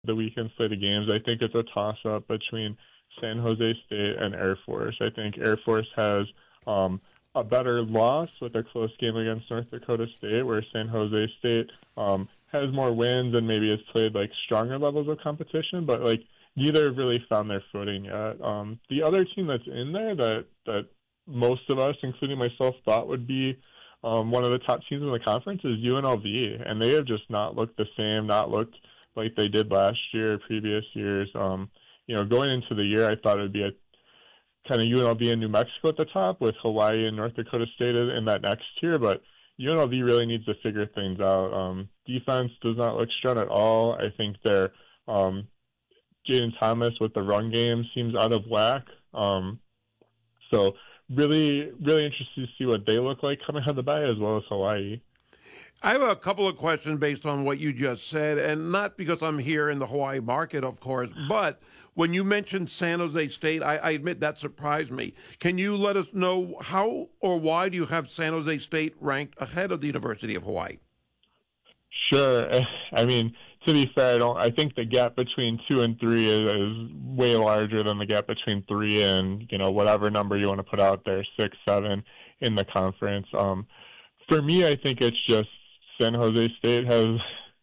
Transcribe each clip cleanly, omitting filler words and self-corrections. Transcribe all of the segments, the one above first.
the weekend slate of games, I think it's a toss-up between San Jose State and Air Force. I think Air Force has a better loss with a close game against North Dakota State, where San Jose State has more wins and maybe has played like stronger levels of competition, but like neither have really found their footing yet. The other team that's in there that most of us, including myself, thought would be one of the top teams in the conference is UNLV, and they have just not looked the same, not looked like they did last year, previous years. Going into the year, I thought it would be a kind of UNLV and New Mexico at the top, with Hawaii and North Dakota State in that next tier, but UNLV really needs to figure things out. Defense does not look strong at all. I think their Jaden Thomas with the run game seems out of whack. So really, really interested to see what they look like coming out of the bye, as well as Hawaii. I have a couple of questions based on what you just said, and not because I'm here in the Hawaii market, of course, but when you mentioned San Jose State, I admit that surprised me. Can you let us know how or why do you have San Jose State ranked ahead of the University of Hawaii? Sure. I mean, to be fair, I think the gap between 2 and 3 is way larger than the gap between 3 and whatever number you want to put out there, 6, 7 in the conference. For me, I think it's just San Jose State has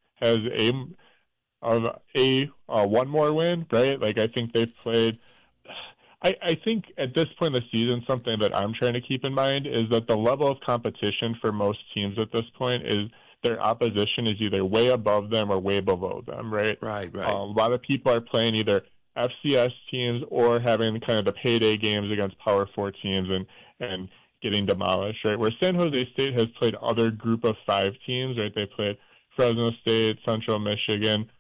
a one more win, right? Like I think they've played. I think at this point in the season, something that I'm trying to keep in mind is that the level of competition for most teams at this point is their opposition is either way above them or way below them, right? Right. A lot of people are playing either FCS teams or having kind of the payday games against Power 4 teams and getting demolished, right? Where San Jose State has played other group of 5 teams, right? They played Fresno State, Central Michigan,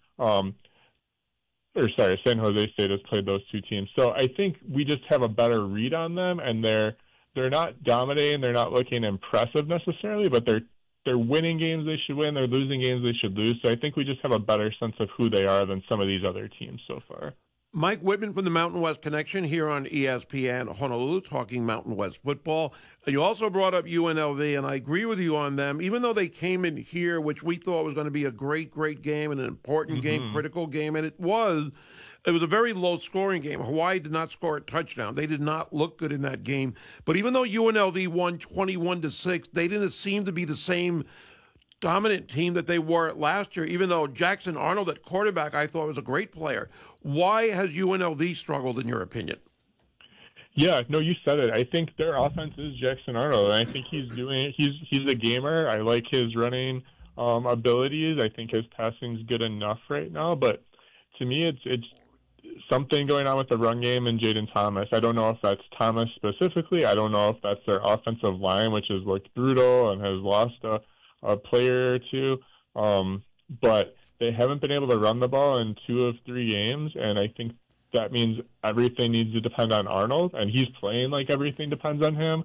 San Jose State has played those 2 teams. So I think we just have a better read on them, and they're not dominating, they're not looking impressive necessarily, but they're winning games they should win, they're losing games they should lose. So I think we just have a better sense of who they are than some of these other teams so far. Mike Whitman from the Mountain West Connection here on ESPN Honolulu, talking Mountain West football. You also brought up UNLV, and I agree with you on them. Even though they came in here, which we thought was going to be a great, great game and an important game, critical game, and it was a very low-scoring game. Hawaii did not score a touchdown. They did not look good in that game. But even though UNLV won 21-6, they didn't seem to be the same dominant team that they were last year, even though Jackson Arnold at quarterback I thought was a great player. Why has UNLV struggled, in your opinion? Yeah, no, you said it. I think their offense is Jackson Arnold, and I think he's a gamer. I like his running abilities. I think his passing's good enough right now, but to me it's something going on with the run game and Jaden Thomas. I don't know if that's Thomas specifically. I don't know if that's their offensive line, which has looked brutal and has lost a player or 2, but they haven't been able to run the ball in 2 of 3 games, and I think that means everything needs to depend on Arnold, and he's playing like everything depends on him,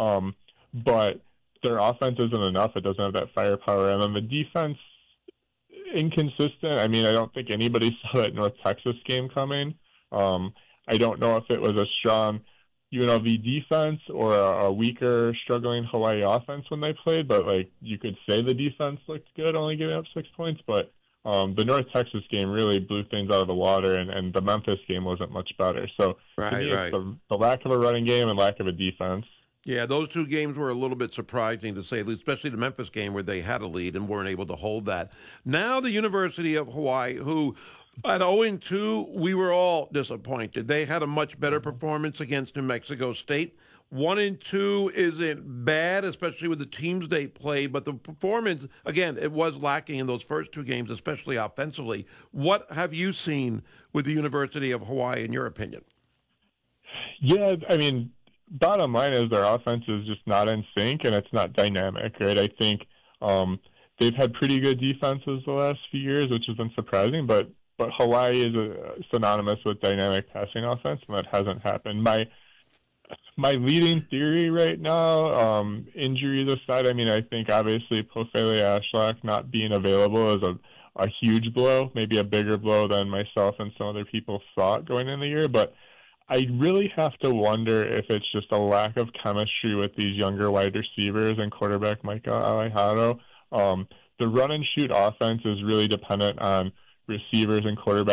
but their offense isn't enough. It doesn't have that firepower, and then the defense, inconsistent. I mean, I don't think anybody saw that North Texas game coming. I don't know if it was a strong UNLV defense or a weaker, struggling Hawaii offense when they played, but like you could say the defense looked good, only giving up 6 points, but the North Texas game really blew things out of the water, and the Memphis game wasn't much better. So to me, it's the lack of a running game and lack of a defense. Yeah, those 2 games were a little bit surprising, to say the least, especially the Memphis game where they had a lead and weren't able to hold that. Now the University of Hawaii, who at 0-2, we were all disappointed. They had a much better performance against New Mexico State. 1-2 isn't bad, especially with the teams they play, but the performance, again, it was lacking in those first 2 games, especially offensively. What have you seen with the University of Hawaii, in your opinion? Yeah, I mean, bottom line is their offense is just not in sync, and it's not dynamic, right? I think they've had pretty good defenses the last few years, which has been surprising, but Hawaii is synonymous with dynamic passing offense, and that hasn't happened. My leading theory right now, injuries aside, I mean, I think obviously Pofele Ashlock not being available is a huge blow, maybe a bigger blow than myself and some other people thought going in the year, but I really have to wonder if it's just a lack of chemistry with these younger wide receivers and quarterback Micah Alejado. The run and shoot offense is really dependent on receivers and quarterbacks